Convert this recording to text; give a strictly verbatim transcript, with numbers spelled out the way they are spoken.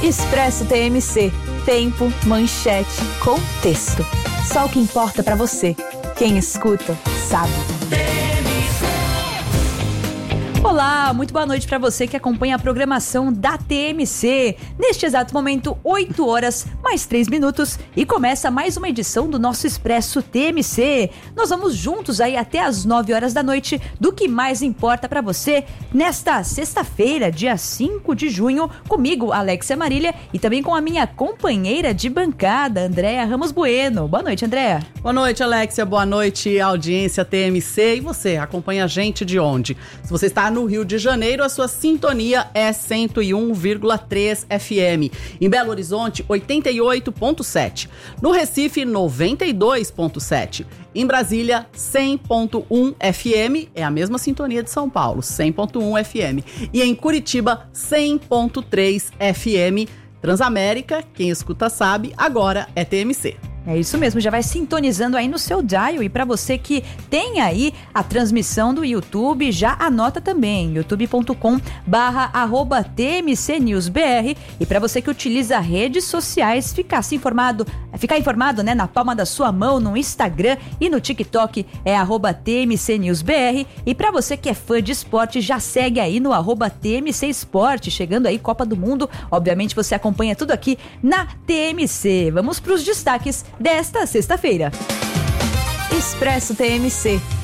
Expresso T M C. Tempo, manchete, contexto. Só o que importa pra você. Quem escuta, sabe. Olá, muito boa noite para você que acompanha a programação da T M C. Neste exato momento, oito horas mais três minutos e começa mais uma edição do nosso Expresso T M C. Nós vamos juntos aí até as nove horas da noite do que mais importa para você nesta sexta-feira, dia cinco de junho, comigo, Alexia Marília, e também com a minha companheira de bancada, Andréa Ramos Bueno. Boa noite, Andréa. Boa noite, Alexia. Boa noite, audiência T M C. E você, acompanha a gente de onde? Se você está no Rio de Janeiro, a sua sintonia é cento e um vírgula três F M. Em Belo Horizonte, oitenta e oito ponto sete. No Recife, noventa e dois ponto sete. Em Brasília, cem ponto um F M. É a mesma sintonia de São Paulo, cem ponto um F M. E em Curitiba, cem ponto três F M. Transamérica, quem escuta sabe, agora é T M C. É isso mesmo, já vai sintonizando aí no seu dial. E para você que tem aí a transmissão do YouTube, já anota também, youtube ponto com barra arroba T M C News B R. E para você que utiliza redes sociais, ficar se informado, ficar informado, né, na palma da sua mão, no Instagram e no TikTok é arroba T M C News B R. E para você que é fã de esporte, já segue aí no arroba T M C Esporte, chegando aí Copa do Mundo. Obviamente você acompanha tudo aqui na T M C. Vamos para os destaques desta sexta-feira. Expresso T M C.